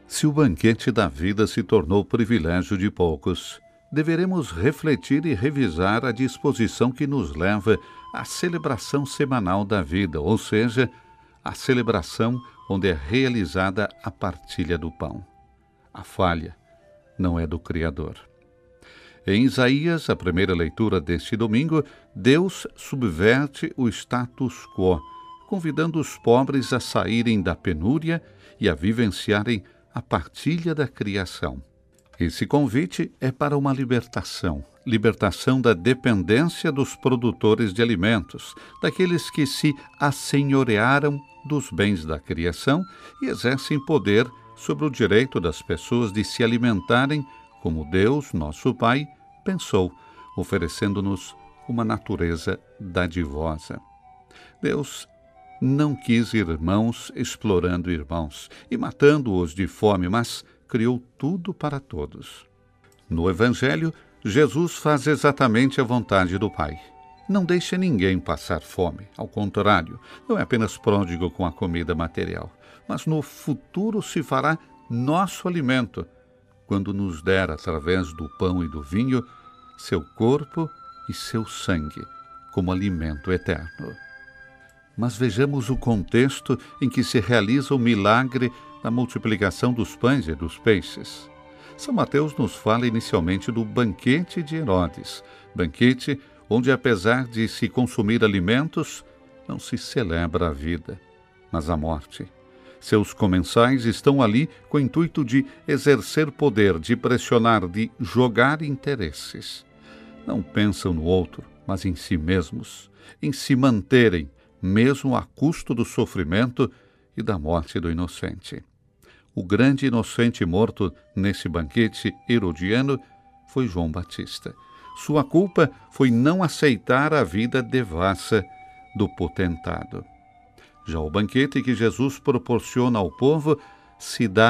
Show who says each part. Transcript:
Speaker 1: Se o banquete da vida se tornou privilégio de poucos, deveremos refletir e revisar a disposição que nos leva à celebração semanal da vida, ou seja, a celebração onde é realizada a partilha do pão. A falha não é do Criador. Em Isaías, a primeira leitura deste domingo, Deus subverte o status quo, convidando os pobres a saírem da penúria e a vivenciarem a partilha da criação. Esse convite é para uma libertação da dependência dos produtores de alimentos, daqueles que se assenhorearam dos bens da criação e exercem poder sobre o direito das pessoas de se alimentarem como Deus, nosso Pai, pensou, oferecendo-nos uma natureza dadivosa. Deus não quis irmãos explorando irmãos e matando-os de fome, mas criou tudo para todos. No Evangelho, Jesus faz exatamente a vontade do Pai. Não deixa ninguém passar fome. Ao contrário, não é apenas pródigo com a comida material, mas no futuro se fará nosso alimento, quando nos der, através do pão e do vinho, seu corpo e seu sangue, como alimento eterno. Mas vejamos o contexto em que se realiza o milagre da multiplicação dos pães e dos peixes. São Mateus nos fala inicialmente do banquete de Herodes, banquete onde, apesar de se consumir alimentos, não se celebra a vida, mas a morte. Seus comensais estão ali com o intuito de exercer poder, de pressionar, de jogar interesses. Não pensam no outro, mas em si mesmos, em se manterem, mesmo a custo do sofrimento e da morte do inocente. O grande inocente morto nesse banquete herodiano foi João Batista. Sua culpa foi não aceitar a vida devassa do potentado. Já o banquete que Jesus proporciona ao povo se dá